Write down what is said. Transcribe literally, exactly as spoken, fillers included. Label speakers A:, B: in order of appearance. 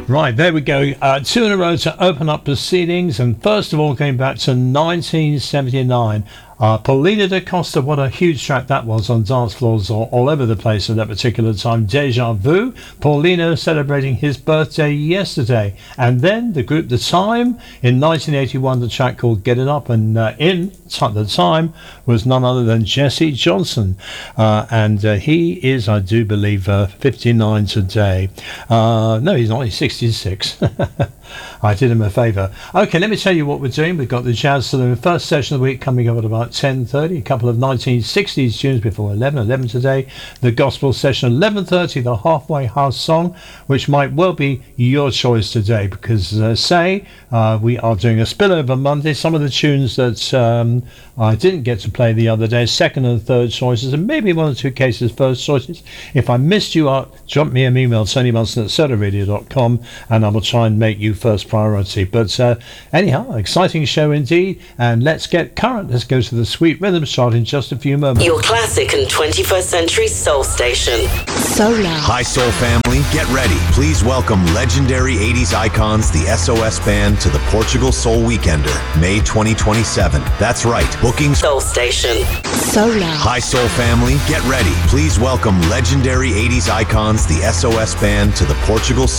A: Right, there we go. Uh, two in a row to open up proceedings. And first of all, going back to nineteen seventy-nine. Uh, Paulina da Costa, what a huge track that was on dance floors all, all over the place at that particular time. Deja Vu, Paulino celebrating his birthday yesterday. And then the group The Time, in nineteen eighty-one, the track called Get It Up. And uh, in t- The Time was none other than Jesse Johnson. Uh, and uh, he is, I do believe, uh, fifty-nine today. Uh, no, he's not, he's sixty-six. I did him a favour. Okay, let me tell you what we're doing. We've got the Jazz Saloon first session of the week coming up at about ten thirty. A couple of nineteen sixties tunes before eleven. eleven today. The Gospel session eleven thirty. The Halfway House song, which might well be your choice today because, as I say, uh, we are doing a spillover Monday. Some of the tunes that um, I didn't get to play the other day, second and third choices, and maybe one or two cases first choices. If I missed you out, drop me an email, tony munson at soda radio dot com, and I will try and make you first priority. But uh, anyhow, exciting show indeed, and let's get current. Let's go to the Sweet Rhythms chart in just a few moments.
B: Your classic and twenty-first century soul station.
C: Solar.
D: Hi, soul family, get ready. Please welcome legendary eighties icons, the S O S Band, to the Portugal Soul Weekender, May twenty twenty-seven. That's right, bookings.
B: Soul station.
C: Solar.
D: Hi, soul family, get ready. Please welcome legendary eighties icons, the S O S Band, to the Portugal